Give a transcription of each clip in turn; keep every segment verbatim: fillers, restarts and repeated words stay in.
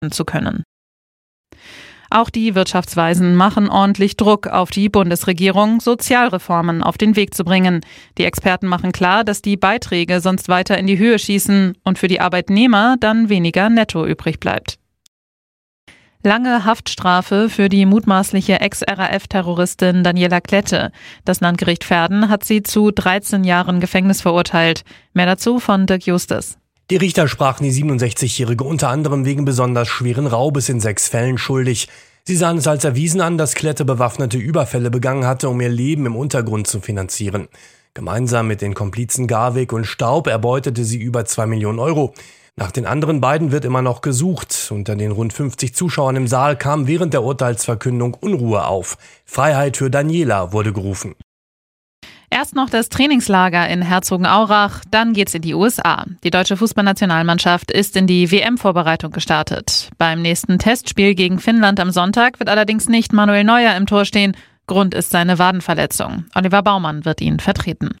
zu können. Auch die Wirtschaftsweisen machen ordentlich Druck auf die Bundesregierung, Sozialreformen auf den Weg zu bringen. Die Experten machen klar, dass die Beiträge sonst weiter in die Höhe schießen und für die Arbeitnehmer dann weniger netto übrig bleibt. Lange Haftstrafe für die mutmaßliche Ex-R A F-Terroristin Daniela Klette. Das Landgericht Verden hat sie zu dreizehn Jahren Gefängnis verurteilt. Mehr dazu von Dirk Justus. Die Richter sprachen die siebenundsechzigjährige unter anderem wegen besonders schweren Raubes in sechs Fällen schuldig. Sie sahen es als erwiesen an, dass Klette bewaffnete Überfälle begangen hatte, um ihr Leben im Untergrund zu finanzieren. Gemeinsam mit den Komplizen Garwig und Staub erbeutete sie über zwei Millionen Euro. Nach den anderen beiden wird immer noch gesucht. Unter den rund fünfzig Zuschauern im Saal kam während der Urteilsverkündung Unruhe auf. Freiheit für Daniela wurde gerufen. Erst noch das Trainingslager in Herzogenaurach, dann geht's in die U S A. Die deutsche Fußballnationalmannschaft ist in die W M-Vorbereitung gestartet. Beim nächsten Testspiel gegen Finnland am Sonntag wird allerdings nicht Manuel Neuer im Tor stehen. Grund ist seine Wadenverletzung. Oliver Baumann wird ihn vertreten.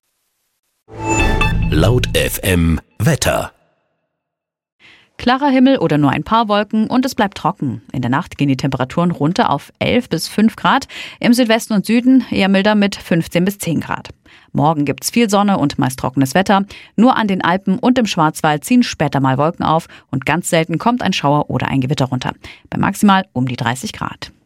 Laut F M Wetter. Klarer Himmel oder nur ein paar Wolken und es bleibt trocken. In der Nacht gehen die Temperaturen runter auf elf bis fünf Grad. Im Südwesten und Süden eher milder mit fünfzehn bis zehn Grad. Morgen gibt's viel Sonne und meist trockenes Wetter. Nur an den Alpen und im Schwarzwald ziehen später mal Wolken auf und ganz selten kommt ein Schauer oder ein Gewitter runter. Bei maximal um die dreißig Grad.